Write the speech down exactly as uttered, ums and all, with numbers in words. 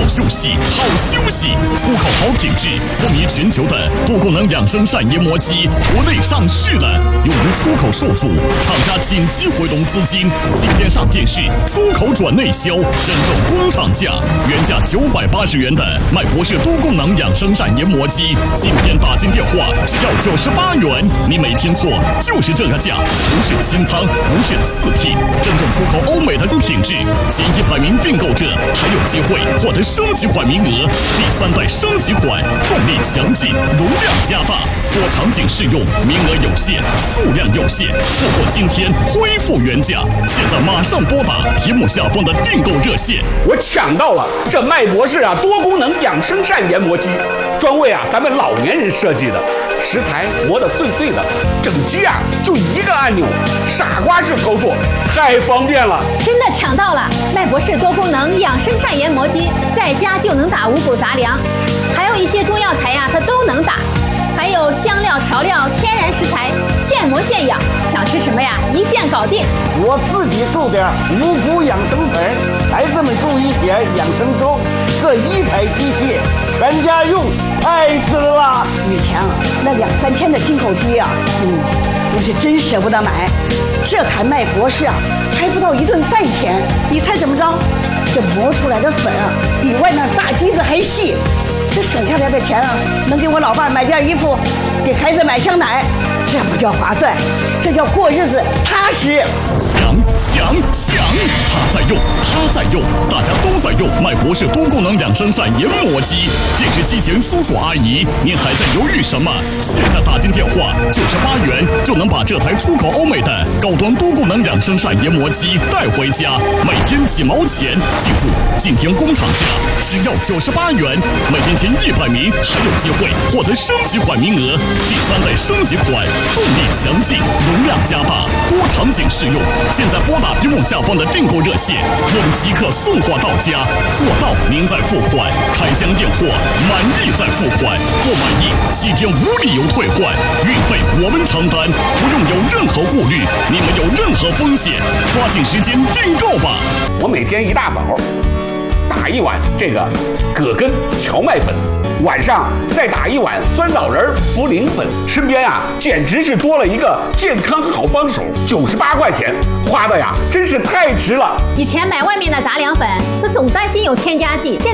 好休息，好休息，出口好品质，风靡全球的多功能养生膳研磨机，国内上市了，由于出口受阻，厂家紧急回笼资金，今天上电视，出口转内销，真正工厂价，原价九百八十元的麦博士多功能养生膳研磨机，今天打进电话只要九十八元，你没听错，就是这个价，不是清仓，不是次品，真正出口欧美的品质，前一百名订购者还有机会获得升级款名额，第三代升级款，动力强劲，容量加大，多场景适用，名额有限，数量有限，错过今天恢复原价，现在马上拨打屏幕下方的订购热线。 我抢到了这麦博士啊多功能养生膳研磨机，专为啊咱们老年人设计的，食材磨得碎碎的，整机啊就一个按钮，傻瓜式操作，太方便了。 真的抢到了麦博士多功能养生膳研磨机，在家就能打五谷杂粮，还有一些中药材呀，它都能打。还有香料、调料、天然食材，现磨现养，想吃什么呀？一键搞定。 我自己做点五谷养生粉，孩子们做一点养生粥，这一台机器全家用，太值了。 以前啊，那两三天的进口机啊，嗯，我是真舍不得买。这台麦博士啊，还不到一顿饭钱，你猜怎么着？这磨出来的粉啊，比外面大机子还细。这省下来的钱啊，能给我老伴买件衣服，给孩子买箱奶，这不叫划算，这叫过日子踏实。 想想想，他在用，他在用，大家都在用麦博士多功能养生膳研磨机。电视机前叔叔阿姨，您还在犹豫什么？现在打进电话，九十八元就能把这台出口欧美的高端多功能养生膳研磨机带回家，每天几毛钱。记住，今天工厂价只要九十八元，每天前一百名还有机会获得升级款名额，第三代升级款，动力强劲，容量加大，多场景适用。现在拨打屏幕下方的订购热线，我们即刻送货到家，货到您再付款，开箱验货，满意再付款，不满意七天无理由退换，运费我们承担，不用有任何顾虑，你们有任何风险，抓紧时间订购吧。 我每天一大早打一碗这个葛根荞麦粉，晚上再打一碗酸枣仁茯苓粉，身边啊简直是多了一个健康好帮手。九十八块钱花的呀，真是太值了。 以前买外面的杂粮粉，这总担心有添加剂。现